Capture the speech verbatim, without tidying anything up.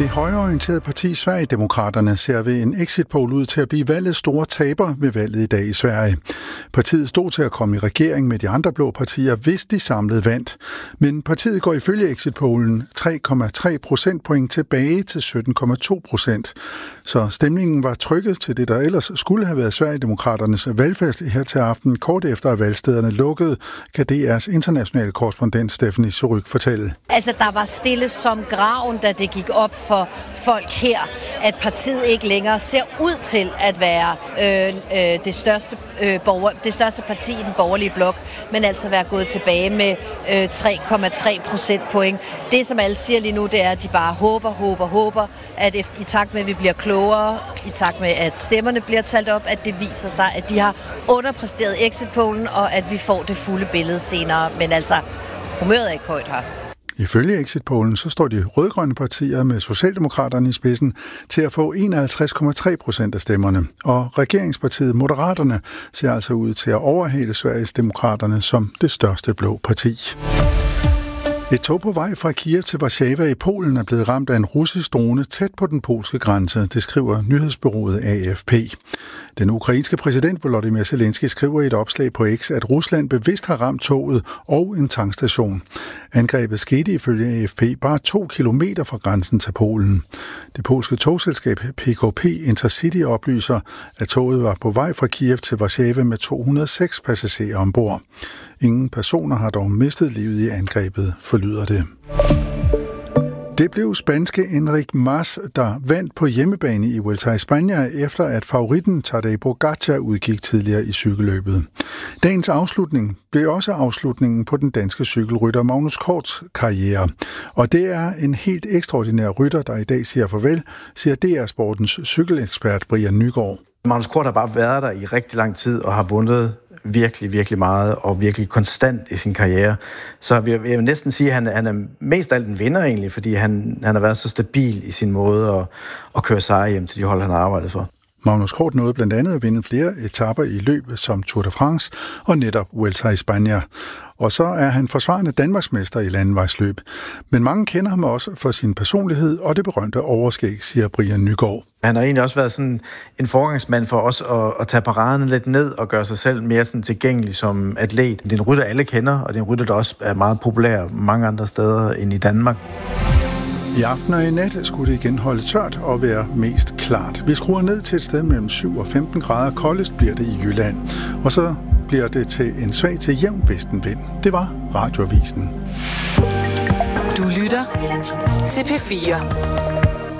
Det højreorienterede parti Sverigedemokraterne ser ved en exit-poll ud til at blive valgets store taber ved valget i dag i Sverige. Partiet stod til at komme i regering med de andre blå partier, hvis de samlede vandt. Men partiet går ifølge exit-pollen tre komma tre procentpoint tilbage til sytten komma to procent. Så stemningen var trykket til det, der ellers skulle have været Sverigedemokraternes valgfest her til aften. Kort efter at valgstederne lukkede, kan D R's internationale korrespondent Stephanie Surrugue fortælle. Altså, der var stille som graven, da det gik op for folk her, at partiet ikke længere ser ud til at være øh, øh, det, største, øh, borger, det største parti i den borgerlige blok, men altså være gået tilbage med øh, tre komma tre procentpoint. Det, som alle siger lige nu, det er, at de bare håber, håber, håber, at efter, i takt med, at vi bliver klogere, i takt med, at stemmerne bliver talt op, at det viser sig, at de har underpræsteret exit-pollen, og at vi får det fulde billede senere. Men altså, humøret er ikke højt her. Ifølge exit-pollen så står de rødgrønne partier med Socialdemokraterne i spidsen til at få enoghalvtreds komma tre procent af stemmerne. Og regeringspartiet Moderaterne ser altså ud til at overhale Sveriges Demokraterne som det største blå parti. Et tog på vej fra Kiev til Warszawa i Polen er blevet ramt af en russisk drone tæt på den polske grænse, det skriver nyhedsbureauet A F P. Den ukrainske præsident Volodymyr Zelensky skriver i et opslag på X, at Rusland bevidst har ramt toget og en tankstation. Angrebet skete ifølge A F P bare to kilometer fra grænsen til Polen. Det polske togselskab P K P Intercity oplyser, at toget var på vej fra Kiev til Warszawa med to hundrede og seks passagerer ombord. Ingen personer har dog mistet livet i angrebet, forlyder det. Det blev spanske Enric Mas, der vandt på hjemmebane i Vuelta a España, efter at favoritten Tadej Pogačar udgik tidligere i cykelløbet. Dagens afslutning blev også afslutningen på den danske cykelrytter Magnus Korts karriere. Og det er en helt ekstraordinær rytter, der i dag siger farvel, siger D R Sportens cykelekspert Brian Nygaard. Magnus Kort har bare været der i rigtig lang tid og har vundet virkelig, virkelig meget og virkelig konstant i sin karriere. Så jeg vil, jeg vil næsten sige, at han, han er mest af alt en vinder egentlig, fordi han, han har været så stabil i sin måde at, at køre sejre hjem til de hold, han har arbejdet for. Magnus Kort nåede blandt andet at vinde flere etaper i løbet som Tour de France og netop Vuelta a España. Og så er han forsvarende danmarksmester i landevejsløb. Men mange kender ham også for sin personlighed og det berømte overskæg, siger Brian Nygaard. Han har egentlig også været sådan en forgangsmand for os at, at tage paraderne lidt ned og gøre sig selv mere sådan tilgængelig som atlet. Det er en rytter, alle kender, og det er en rytter, der også er meget populær mange andre steder end i Danmark. I aften og i nat skulle det igen holde tørt og være mest klart. Vi skruer ned til et sted mellem syv og femten grader. Koldest bliver det i Jylland. Og så bliver det til en svag til jævn vestenvind. Det var Radioavisen. Du lytter til P fire.